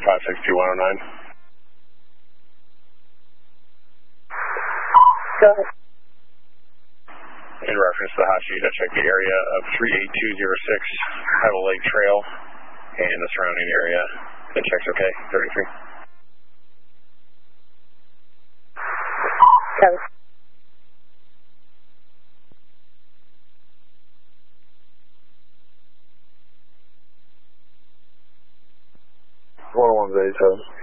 562109. Go ahead. In reference to the hot sheet, I checked the area of 38206 Highway Lake Trail and the surrounding area. The check's okay, 33. Go. 101 Zayto.